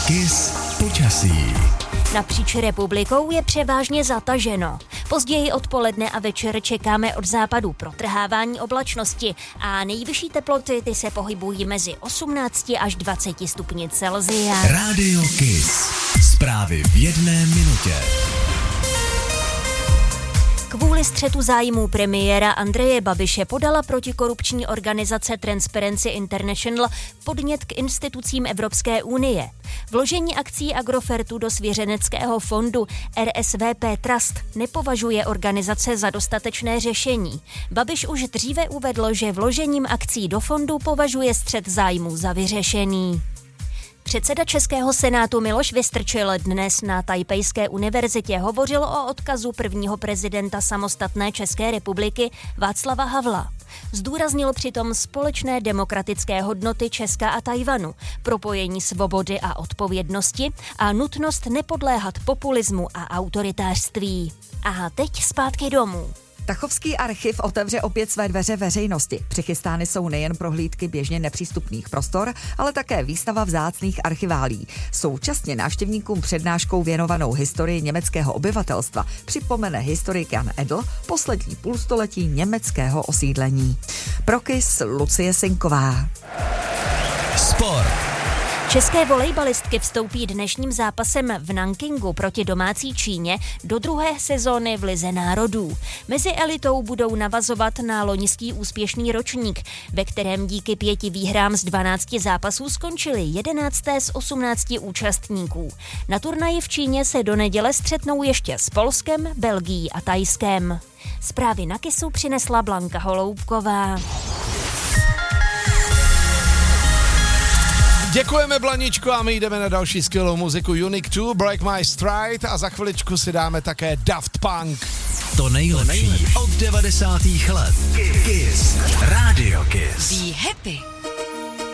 KISS počasí. Napříč republikou je převážně zataženo. Později odpoledne a večer čekáme od západu protrhávání oblačnosti a nejvyšší teploty ty se pohybují mezi 18 až 20 stupni Celsia. Rádio KISS. Zprávy v 1 minutě. Kvůli střetu zájmů premiéra Andreje Babiše podala protikorupční organizace Transparency International podnět k institucím Evropské unie. Vložení akcí Agrofertu do svěřeneckého fondu RSVP Trust nepovažuje organizace za dostatečné řešení. Babiš už dříve uvedl, že vložením akcí do fondu považuje střet zájmů za vyřešený. Předseda Českého senátu Miloš Vystrčil dnes na Tajpejské univerzitě hovořil o odkazu prvního prezidenta samostatné České republiky Václava Havla. Zdůraznil přitom společné demokratické hodnoty Česka a Tajvanu, propojení svobody a odpovědnosti a nutnost nepodléhat populismu a autoritářství. A teď zpátky domů. Tachovský archiv otevře opět své dveře veřejnosti. Přichystány jsou nejen prohlídky běžně nepřístupných prostor, ale také výstava vzácných archiválí. Současně návštěvníkům přednáškou věnovanou historii německého obyvatelstva připomene historik Jan Edl poslední půlstoletí německého osídlení. Pro KISS Lucie Sinková. Sport. České volejbalistky vstoupí dnešním zápasem v Nankingu proti domácí Číně do druhé sezóny v Lize národů. Mezi elitou budou navazovat na loňský úspěšný ročník, ve kterém díky 5 výhrám z 12 zápasů skončili 11. z 18 účastníků. Na turnaji v Číně se do neděle střetnou ještě s Polskem, Belgií a Thajskem. Zprávy na KISSu přinesla Blanka Holoubková. Děkujeme, Blaničko, a my jdeme na další skvělou muziku. Unique 2, Break My Stride, a za chviličku si dáme také Daft Punk. To nejlepší od 90. let. KISS. Rádio KISS. Be happy.